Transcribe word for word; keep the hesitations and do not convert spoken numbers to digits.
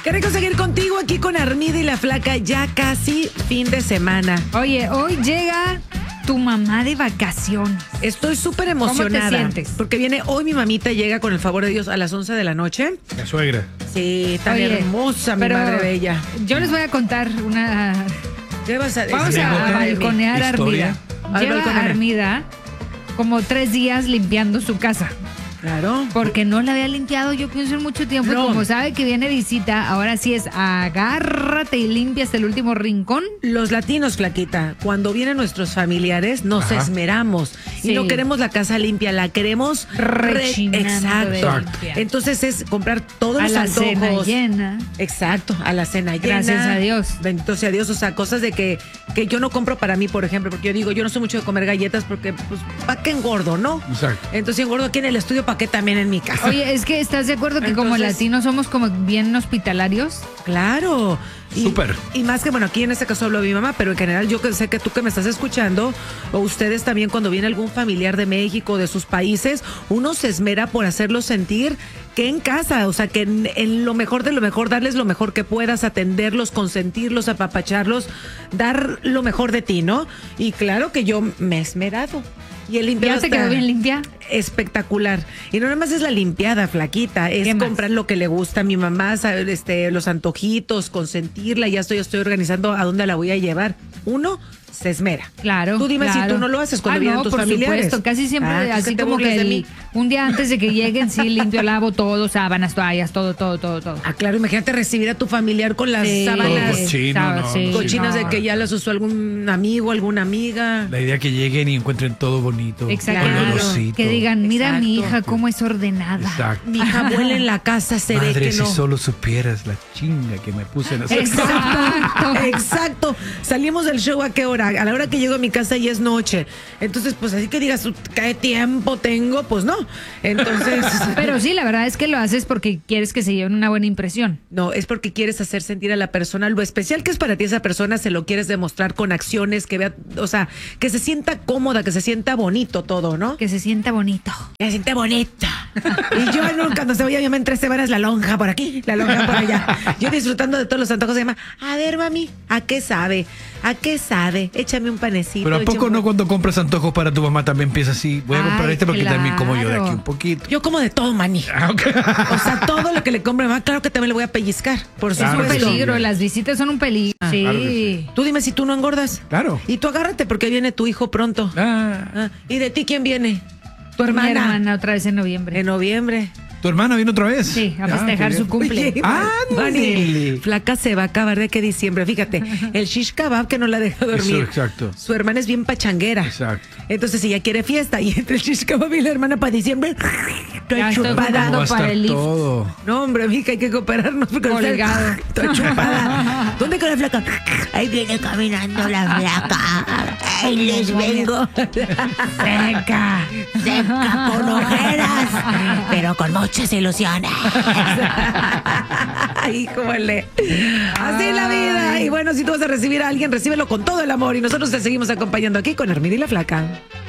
Qué rico seguir contigo aquí con Armida y la Flaca, ya casi fin de semana. Oye, hoy llega tu mamá de vacaciones. Estoy súper emocionada. ¿Cómo te sientes? Porque viene hoy mi mamita, llega con el favor de Dios a las once de la noche. La suegra. Sí, tan Oye, hermosa, mi pero madre bella. Yo les voy a contar una... ¿Qué vas a decir? Vamos a, a balconear a Historia. Armida. A Lleva balconear. Armida como tres días limpiando su casa. Claro. Porque no la había limpiado, yo pienso, en mucho tiempo. No. Y como sabe que viene visita, ahora sí es agárrate y limpia hasta el último rincón. Los latinos, Flaquita, cuando vienen nuestros familiares, nos Ajá. esmeramos. Sí. Y no queremos la casa limpia, la queremos re- Rechinando de Exacto. limpia. Entonces es comprar todos A los la antojos. cena llena. Exacto, a la cena llena. Gracias a Dios. Bendito sea Dios, o sea, cosas de que, que yo no compro para mí, por ejemplo, porque yo digo, yo no soy mucho de comer galletas porque, pues, ¿para qué engordo, no? Exacto. Entonces, si engordo aquí en el estudio, ¿para qué también en mi casa? Oye, es que ¿estás de acuerdo que como Entonces- latinos somos como bien hospitalarios? Claro. Y, Súper. Y más que, bueno, aquí en este caso hablo de mi mamá, pero en general yo que sé que tú que me estás escuchando, o ustedes también cuando viene algún familiar de México, de sus países, uno se esmera por hacerlos sentir que en casa, o sea, que en, en lo mejor de lo mejor, darles lo mejor que puedas, atenderlos, consentirlos, apapacharlos, dar lo mejor de ti, ¿no? Y claro que yo me he esmerado. Y el limpiado ¿Ya te está quedó bien limpia? espectacular. Y no nada más es la limpiada, Flaquita, es ¿Qué más? comprar lo que le gusta a mi mamá, saber, este, los antojitos, consentirla, ya estoy, estoy organizando a dónde la voy a llevar. Uno se esmera. Claro. Tú dime claro. si tú no lo haces cuando ah, vienen no, tus por familiares. supuesto, casi siempre Ah, pues así que te como que burles de el- mí. un día antes de que lleguen, sí, limpio, lavo todo, sábanas, toallas, todo, todo, todo, todo. Ah, claro, imagínate recibir a tu familiar con las Sí. sábanas Todo cochino, Sábado, no, sí, no, cochinas no. de que ya las usó algún amigo, alguna amiga. La idea que lleguen y encuentren todo bonito. Exacto. olorosito. Que digan, mira mi Exacto. hija cómo es ordenada. Exacto. Mi hija vuela en la casa, se ve Madre, que si no. solo supieras la chinga que me puse en hacer. Exacto. Exacto. Salimos del show a qué hora? A la hora que llego a mi casa ya es noche. Entonces, pues así que digas, ¿qué tiempo tengo? Pues no. Entonces, Pero sí, la verdad es que lo haces porque quieres que se lleven una buena impresión. no, es porque quieres hacer sentir a la persona lo especial que es para ti esa persona, se lo quieres demostrar con acciones, que vea, o sea, que se sienta cómoda, que se sienta bonito todo, ¿no? Que se sienta bonito. Que se siente bonita. Y yo no, cuando se vaya mi mamá en tres semanas, la lonja por aquí, la lonja por allá. Yo disfrutando de todos los antojos de mi mamá. A ver, mami, ¿a qué sabe? ¿A qué sabe? Échame un panecito. Pero ¿a poco échame no un- cuando compras antojos para tu mamá también piensas así? Voy a comprar Ay, este porque también como yo de claro. aquí un poquito. Yo como de todo, maní. Ah, ok. O sea, todo lo que le compre a mi mamá, claro que también le voy a pellizcar, por Claro Es un que supuesto. sí. peligro, las visitas son un peligro. sí. claro que sí. Tú dime si tú no engordas. Claro. Y tú agárrate porque viene tu hijo pronto. Ah, Ah, ¿y de ti quién viene? Tu Mi hermana. hermana otra vez en noviembre. En noviembre. ¿tu hermana vino otra vez? Sí, a Ah, festejar qué su bien. cumple. Oye, Ándele. Mani, Flaca se va a acabar de que diciembre. Fíjate, el shish kebab que no la deja dormir. Eso, exacto. Su hermana es bien pachanguera. Exacto. Entonces ella quiere fiesta y entre el shish kebab y la hermana para diciembre, estoy Ya estoy chupada. juntando Va a para estar el lift. todo. No, hombre, mija, hay que cooperarnos porque Colgado. estoy chupada. ¿Dónde queda la flaca? Ahí viene caminando la flaca. Ahí les vengo. Seca. Seca con ojeras, pero con muchas ilusiones. Híjole. Así es la vida. Y bueno, si tú vas a recibir a alguien, recíbelo con todo el amor. Y nosotros te seguimos acompañando aquí con Armida y la Flaca.